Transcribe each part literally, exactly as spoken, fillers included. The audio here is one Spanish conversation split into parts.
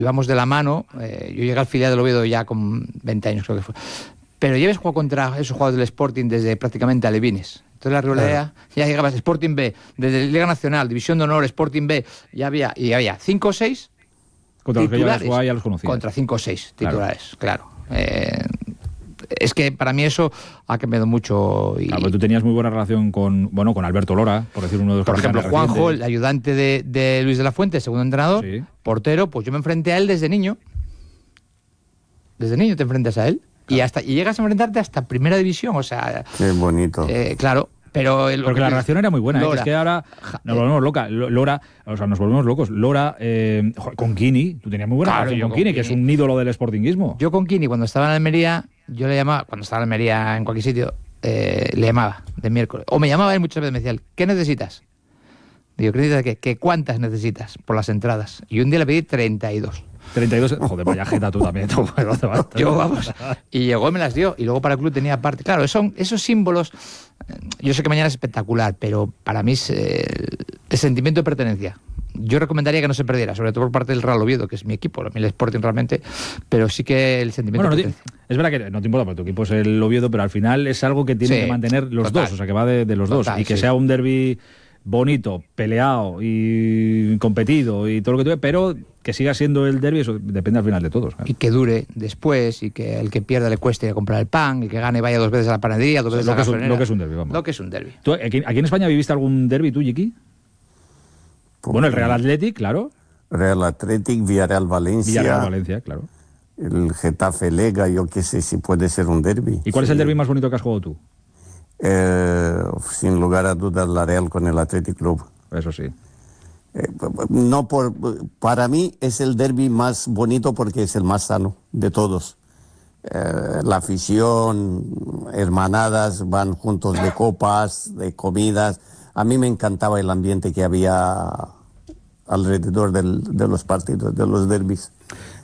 íbamos de la mano, eh, yo llegué al filial del Oviedo ya con veinte años creo que fue, pero ya habías jugado contra esos jugadores del Sporting desde prácticamente alevines. Entonces la rivalidad, claro. Ya llegabas Sporting B, desde Liga Nacional, División de Honor, Sporting B, ya había, y había cinco o seis contra titulares. Los que ya, ya los conocías. Contra cinco o seis titulares, claro. claro. Eh, es que para mí eso ha cambiado mucho. Y, claro, tú tenías muy buena relación con, bueno, con Alberto Lora, por decir uno de los Por ejemplo, Juanjo, recientes. el ayudante de, de Luis de la Fuente, segundo entrenador, sí. portero, pues yo me enfrenté a él desde niño. Desde niño te enfrentas a él. Claro. Y hasta y llegas a enfrentarte hasta primera división, o sea... Qué bonito. Eh, claro, pero... El, Porque la relación era muy buena, ¿eh? Es que ahora nos volvemos locas. Lora, o sea, nos volvemos locos. Lora, eh, con Kini, tú tenías muy buena claro, relación con, con Kini, Kini, que es un ídolo del sportinguismo. Yo con Kini, cuando estaba en Almería, yo le llamaba, cuando estaba en Almería en cualquier sitio, eh, le llamaba de miércoles. O me llamaba él muchas veces, me decía, ¿qué necesitas? Digo, ¿qué necesitas qué? ¿Qué cuántas necesitas por las entradas? Y un día le pedí treinta y dos. treinta y dos, joder, vaya jeta tú también. Tú, yo, vamos, y llegó y me las dio. Y luego para el club tenía aparte. Claro, son esos símbolos. Yo sé que mañana es espectacular, pero para mí es eh, el sentimiento de pertenencia. Yo recomendaría que no se perdiera, sobre todo por parte del Real Oviedo, que es mi equipo, el Sporting realmente, pero sí que el sentimiento bueno, de no pertenencia. Te, es verdad que no te importa, porque tu equipo es el Oviedo, pero al final es algo que tienen sí, que mantener los total, dos, o sea, que va de, de los total, dos. Y que sí. sea un derbi bonito, peleado y competido y todo lo que tuve, pero que siga siendo el derbi, eso depende al final de todos. Claro. Y que dure después, y que el que pierda le cueste ir a comprar el pan, y que gane vaya dos veces a la panadería, dos veces lo a la gasolinera. Lo que es un derbi, vamos. Lo que es un derbi. ¿Tú, aquí, aquí en España viviste algún derbi tú, Yiki? Pues bueno, el Real Athletic, claro. Real Athletic, Villarreal Valencia. Villarreal Valencia, claro. El Getafe Lega, yo qué sé si puede ser un derbi. ¿Y cuál sí. es el derbi más bonito que has jugado tú? Eh, sin lugar a dudas, la Real con el Athletic Club. Eso sí. Eh, no por, para mí es el derbi más bonito porque es el más sano de todos. Eh, la afición, hermanadas, van juntos de copas, de comidas. A mí me encantaba el ambiente que había alrededor del, de los partidos, de los derbis.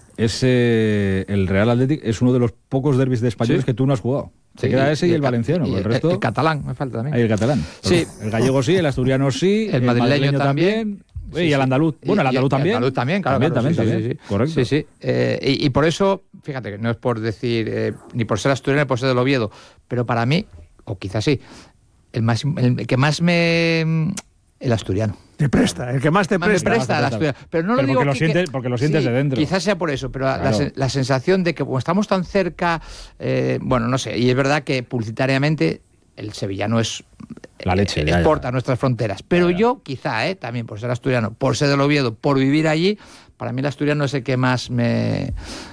Ese, el Real Athletic es uno de los pocos derbis de españoles ¿sí? que tú no has jugado. Se sí, queda ese y, y el, el valenciano. Y el, resto... el catalán, me falta también. Ahí el catalán. Sí. El gallego sí, el asturiano sí, el, el madrileño, madrileño también. también sí, y el andaluz. Bueno, el andaluz también. El andaluz también, claro. También, claro, también, sí, también. Sí, sí. Correcto. Sí, sí. Eh, y, y por eso, fíjate, que no es por decir, eh, ni por ser asturiano, ni por ser del Oviedo, pero para mí, o quizás sí, el, más, el que más me... el asturiano. Te presta, el que más te más presta. Me presta el asturiano. Pero no pero lo digo porque, que, lo sientes, porque lo sientes sí, de dentro. Quizás sea por eso, pero claro. la, la sensación de que como estamos tan cerca, eh, bueno, no sé, y es verdad que publicitariamente el sevillano es la leche, eh, ya, exporta ya. a nuestras fronteras. Pero ya, ya. yo, quizá, eh, también por ser asturiano, por ser del Oviedo, por vivir allí, para mí el asturiano es el que más me...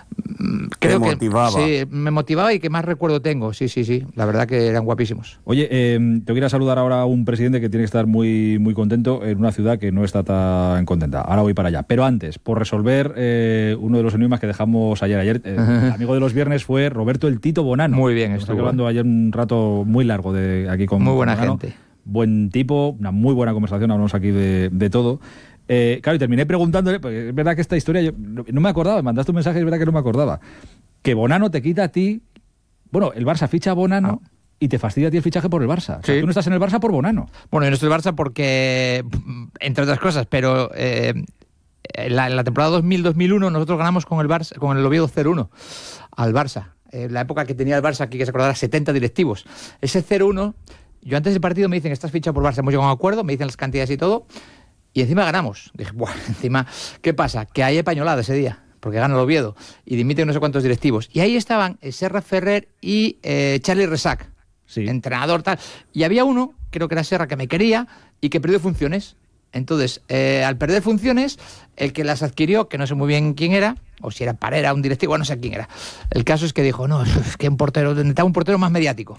Creo me que motivaba. Sí, me motivaba y que más recuerdo tengo. Sí, sí, sí. La verdad que eran guapísimos. Oye, eh, te quiero saludar ahora a un presidente que tiene que estar muy, muy contento en una ciudad que no está tan contenta. Ahora voy para allá. Pero antes, por resolver eh, uno de los enigmas que dejamos ayer. Ayer, eh, el amigo de los viernes fue Roberto el Tito Bonano. Muy bien, estuve hablando ayer un rato muy largo de aquí con muy buena con Bonano. gente. Buen tipo, una muy buena conversación. Hablamos aquí de, de todo. Eh, claro, y terminé preguntándole, porque es verdad que esta historia yo no, no me acordaba, me mandaste un mensaje, es verdad que no me acordaba, que Bonano te quita a ti, bueno, el Barça ficha a Bonano ah. y te fastidia a ti el fichaje por el Barça. O sea, sí. Tú no estás en el Barça por Bonano. Bueno, yo no estoy en el Barça porque, entre otras cosas, pero eh, en, la, en la temporada dos mil dos mil uno nosotros ganamos con el Barça, con el Oviedo cero uno al Barça. En la época que tenía el Barça, aquí que se acordara, setenta directivos. Ese cero uno, yo antes del partido me dicen, estás fichado por Barça, hemos llegado a un acuerdo, me dicen las cantidades y todo. Y encima ganamos. Dije, bueno, encima, ¿qué pasa? Que hay pañolada ese día, porque gana el Oviedo y dimiten no sé cuántos directivos. Y ahí estaban Serra Ferrer y eh, Charlie Resac, sí. entrenador tal. Y había uno, creo que era Serra, que me quería y que perdió funciones. Entonces, eh, al perder funciones, el que las adquirió, que no sé muy bien quién era, o si era Parera, un directivo, no sé quién era. El caso es que dijo, no, es que un portero, necesitaba un portero más mediático.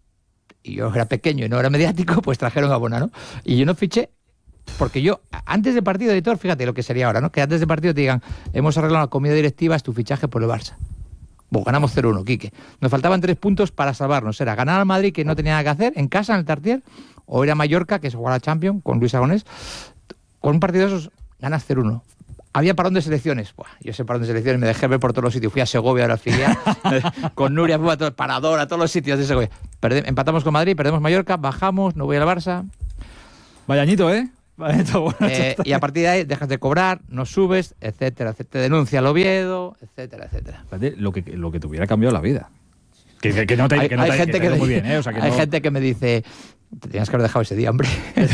Y yo era pequeño y no era mediático, pues trajeron a Bonano. Y yo no fiché. Porque yo, antes del partido, editor, fíjate lo que sería ahora, ¿no? Que antes del partido te digan, hemos arreglado la comida directiva, es tu fichaje por el Barça. Bueno, ganamos cero uno, Quique. Nos faltaban tres puntos para salvarnos. Era ganar al Madrid, que no tenía nada que hacer, en casa, en el Tartier, o ir a Mallorca, que se jugaba la Champions, con Luis Aragonés. Con un partido de esos, ganas cero uno. Había parón de selecciones. Buah, yo ese parón de selecciones me dejé ver por todos los sitios. Fui a Segovia, ahora filial, con Nuria, fui a todo el Parador, a todos los sitios de Segovia. Perde, empatamos con Madrid, perdemos Mallorca, bajamos, no voy al Barça. Vaya añito, ¿eh? eh, y a partir de ahí dejas de cobrar, no subes, etcétera, etcétera. Te denuncia el Oviedo, etcétera, etcétera. Lo que, lo que te hubiera cambiado la vida. Que, que, que no te, hay, que no hay te, gente que que, muy bien, ¿eh? O sea, que hay no... gente que me dice, te tenías que haber dejado ese día, hombre.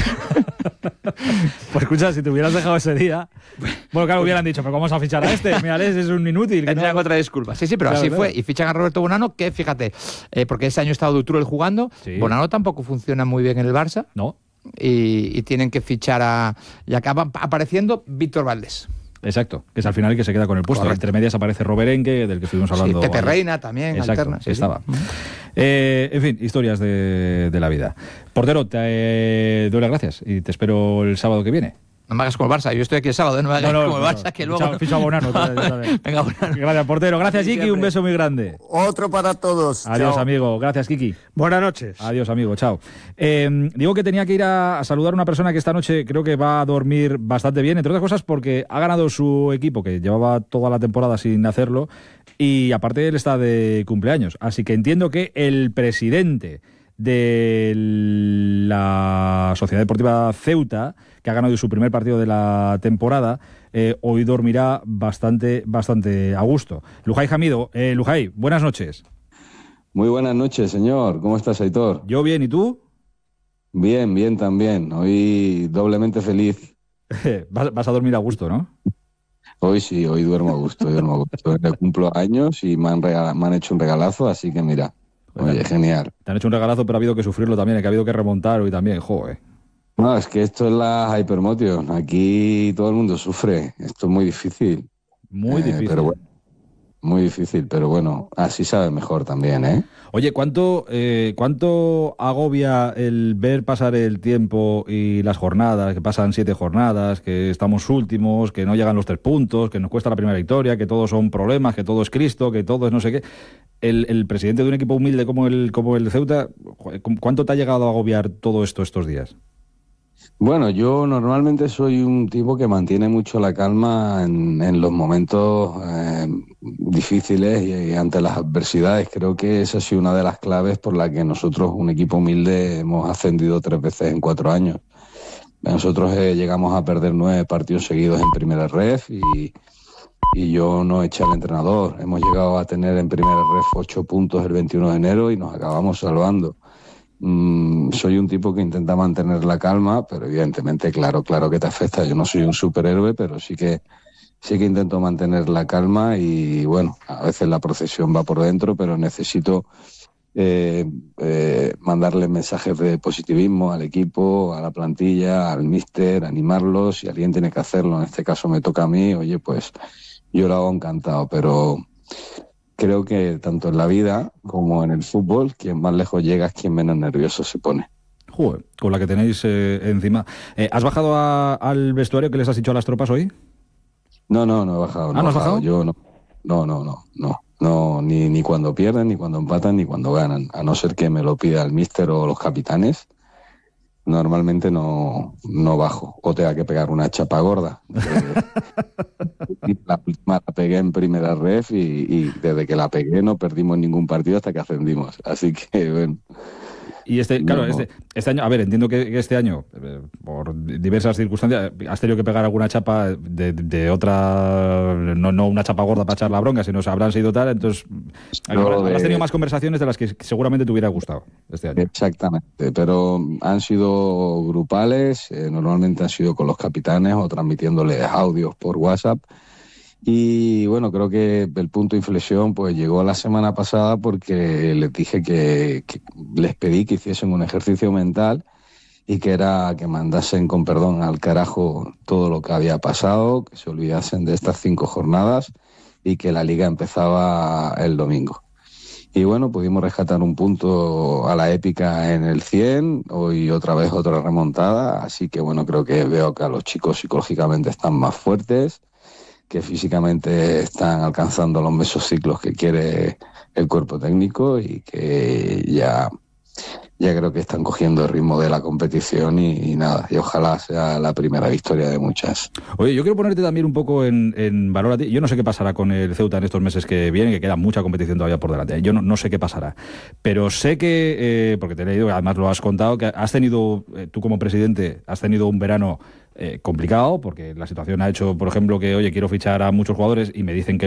Pues escucha, si te hubieras dejado ese día, bueno, claro, hubieran dicho, pero ¿cómo vamos a fichar a este? Mira, es un inútil. Que Tendrían no... otra disculpa. Sí, sí, pero claro, así claro. fue. Y fichan a Roberto Bonano, que fíjate, eh, porque ese año estaba Dutrul jugando, sí. Bonano tampoco funciona muy bien en el Barça. No. Y, y tienen que fichar a... Y acaba apareciendo Víctor Valdés. Exacto, que es al final el que se queda con el puesto. Correcto. Entre medias aparece Roberenque, del que estuvimos hablando. Sí, Pepe ayer. Reina también, exacto, alterna. Sí, estaba. Sí. Eh, en fin, historias de, de la vida. Portero, te eh, doy las gracias y te espero el sábado que viene. No me hagas como el Barça, yo estoy aquí el sábado, ¿eh? no me hagas no, no, como el no, Barça, no. que luego... Ficha, ficha a Bonano. Venga, Bonano. Gracias, portero. Gracias, Kiki, Siempre. un beso muy grande. Otro para todos. Adiós, Chao. amigo. Gracias, Kiki. Buenas noches. Adiós, amigo. Chao. Eh, digo que tenía que ir a, a saludar a una persona que esta noche creo que va a dormir bastante bien, entre otras cosas porque ha ganado su equipo, que llevaba toda la temporada sin hacerlo, y aparte él está de cumpleaños. Así que entiendo que el presidente de la Sociedad Deportiva Ceuta, que ha ganado su primer partido de la temporada, eh, hoy dormirá bastante, bastante a gusto. Lujay Jamido. Eh, Lujay, buenas noches. Muy buenas noches, señor. ¿Cómo estás, Aitor? Yo bien, ¿y tú? Bien, bien también. Hoy doblemente feliz. vas, vas a dormir a gusto, ¿no? Hoy sí, hoy duermo a gusto, hoy duermo a gusto. Hoy cumplo años y me han, regala, me han hecho un regalazo, así que mira, oye, genial. Te han hecho un regalazo, pero ha habido que sufrirlo también, que ha habido que remontar hoy también, joder. No, es que esto es la Hypermotion. Aquí todo el mundo sufre. Esto es muy difícil. Muy eh, difícil. Pero bueno, muy difícil, pero bueno, así sabe mejor también, ¿eh? Oye, ¿cuánto, eh, ¿cuánto agobia el ver pasar el tiempo y las jornadas, que pasan siete jornadas, que estamos últimos, que no llegan los tres puntos, que nos cuesta la primera victoria, que todos son problemas, que todo es Cristo, que todo es no sé qué? El, el presidente de un equipo humilde como el, como el Ceuta, ¿cuánto te ha llegado a agobiar todo esto estos días? Bueno, yo normalmente soy un tipo que mantiene mucho la calma en, en los momentos eh, difíciles y, y ante las adversidades. Creo que esa ha sido una de las claves por la que nosotros, un equipo humilde, hemos ascendido tres veces en cuatro años. Nosotros eh, llegamos a perder nueve partidos seguidos en primera ref y, y yo no eché al entrenador. Hemos llegado a tener en primera ref ocho puntos el veintiuno de enero y nos acabamos salvando. Mm, soy un tipo que intenta mantener la calma, pero evidentemente, claro, claro que te afecta. Yo no soy un superhéroe, pero sí que sí que intento mantener la calma y bueno, a veces la procesión va por dentro, pero necesito eh, eh, mandarle mensajes de positivismo al equipo, a la plantilla, al míster, animarlos. Si alguien tiene que hacerlo, en este caso me toca a mí, oye, pues yo lo hago encantado, pero creo que tanto en la vida como en el fútbol, quien más lejos llega es quien menos nervioso se pone. Joder, con la que tenéis eh, encima. Eh, ¿Has bajado a, al vestuario que les has dicho a las tropas hoy? No, no, no he bajado. ¿Ah, no has bajado? Yo no, no, no, no, no, no ni, ni cuando pierden, ni cuando empatan, ni cuando ganan. A no ser que me lo pida el míster o los capitanes, normalmente no, no bajo. O tenga que pegar una chapa gorda. La última la pegué en primera ref y, y desde que la pegué no perdimos ningún partido hasta que ascendimos. Así que, bueno. Y este, claro, no. este, este año, a ver, entiendo que, que este año, eh, por diversas circunstancias, has tenido que pegar alguna chapa de, de otra, no, no una chapa gorda para echar la bronca, sino se habrán sido tal, entonces No, habrás, de- habrás tenido más conversaciones de las que seguramente te hubiera gustado este año. Exactamente, pero han sido grupales, eh, normalmente han sido con los capitanes o transmitiéndoles audios por WhatsApp. Y bueno, creo que el punto de inflexión pues llegó la semana pasada porque les dije que, que les pedí que hiciesen un ejercicio mental y que era que mandasen con perdón al carajo todo lo que había pasado, que se olvidasen de estas cinco jornadas y que la liga empezaba el domingo. Y bueno, pudimos rescatar un punto a la épica en el cien, hoy otra vez otra remontada, así que bueno, creo que veo que a los chicos psicológicamente están más fuertes, que físicamente están alcanzando los mesociclos que quiere el cuerpo técnico y que ya ya creo que están cogiendo el ritmo de la competición y, y nada, y ojalá sea la primera victoria de muchas. Oye, yo quiero ponerte también un poco en, en valor a ti. Yo no sé qué pasará con el Ceuta en estos meses que vienen, que queda mucha competición todavía por delante. Yo no, no sé qué pasará, pero sé que, eh, porque te he leído, además lo has contado, que has tenido, eh, tú como presidente, has tenido un verano eh, complicado, porque la situación ha hecho, por ejemplo, que, oye, quiero fichar a muchos jugadores y me dicen que